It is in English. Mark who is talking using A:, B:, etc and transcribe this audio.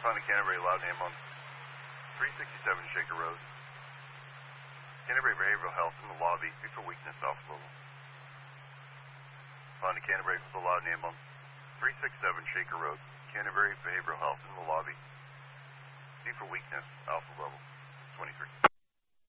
A: Found a Canterbury loud name on 367 Shaker Road. Canterbury Behavioral Health in the lobby. B for weakness, alpha level. Found a Canterbury with a loud name on 367 Shaker Road. Canterbury Behavioral Health in the lobby. B for weakness, alpha level. 23.